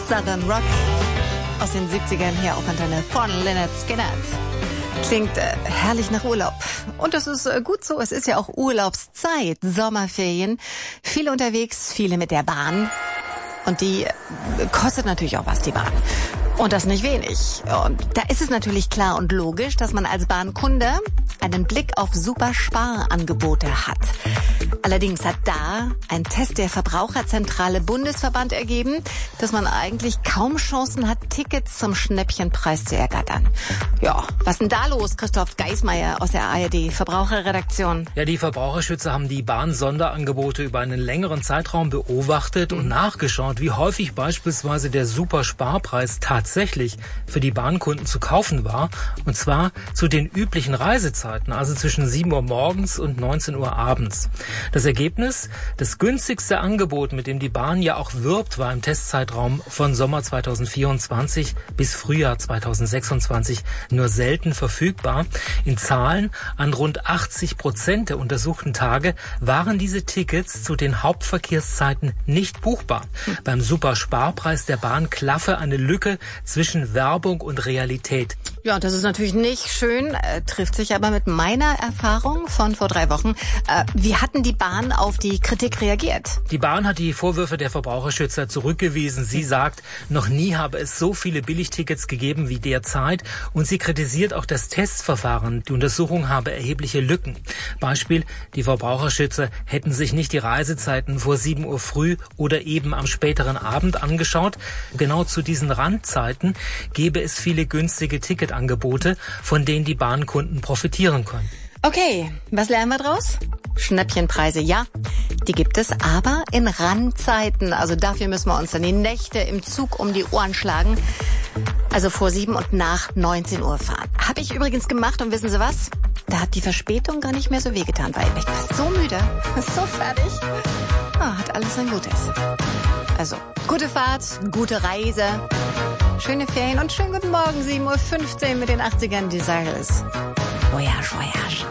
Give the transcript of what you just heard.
Southern Rock aus den 70ern hier auf Antenne von Lynyrd Skynyrd. Klingt herrlich nach Urlaub. Und das ist gut so. Es ist ja auch Urlaubszeit, Sommerferien. Viele unterwegs, viele mit der Bahn. Und die kostet natürlich auch was, die Bahn. Und das nicht wenig. Und da ist es natürlich klar und logisch, dass man als Bahnkunde einen Blick auf Supersparangebote hat. Allerdings hat da ein Test der Verbraucherzentrale Bundesverband ergeben, dass man eigentlich kaum Chancen hat, Tickets zum Schnäppchenpreis zu ergattern. Ja, was denn da los, Christoph Geismeier aus der ARD Verbraucherredaktion? Ja, die Verbraucherschützer haben die Bahn-Sonderangebote über einen längeren Zeitraum beobachtet und nachgeschaut, wie häufig beispielsweise der Supersparpreis tatsächlich für die Bahnkunden zu kaufen war. Und zwar zu den üblichen Reisezeiten, also zwischen 7 Uhr morgens und 19 Uhr abends. Das Ergebnis? Das günstigste Angebot, mit dem die Bahn ja auch wirbt, war im Testzeitraum von Sommer 2024 bis Frühjahr 2026 nur selten verfügbar. In Zahlen an rund 80% der untersuchten Tage waren diese Tickets zu den Hauptverkehrszeiten nicht buchbar. Beim Supersparpreis der Bahn klaffe eine Lücke zwischen Werbung und Realität. Ja, das ist natürlich nicht schön, trifft sich aber mit meiner Erfahrung von vor 3 Wochen. Wie hatten die Bahn auf die Kritik reagiert? Die Bahn hat die Vorwürfe der Verbraucherschützer zurückgewiesen. Sie sagt, noch nie habe es so viele Billigtickets gegeben wie derzeit. Und sie kritisiert auch das Testverfahren. Die Untersuchung habe erhebliche Lücken. Beispiel, die Verbraucherschützer hätten sich nicht die Reisezeiten vor 7 Uhr früh oder eben am späteren Abend angeschaut. Genau zu diesen Randzeiten gäbe es viele günstige Ticketangebote, von denen die Bahnkunden profitieren können. Okay, was lernen wir draus? Schnäppchenpreise, ja, die gibt es, aber in Randzeiten. Also dafür müssen wir uns dann die Nächte im Zug um die Ohren schlagen. Also vor 7 und nach 19 Uhr fahren. Habe ich übrigens gemacht und wissen Sie was? Da hat die Verspätung gar nicht mehr so wehgetan, weil ich war so müde, so fertig. Hat alles sein Gutes. Also, gute Fahrt, gute Reise, schöne Ferien und schönen guten Morgen, 7:15 Uhr mit den 80ern Desireless. Voyage, voyage.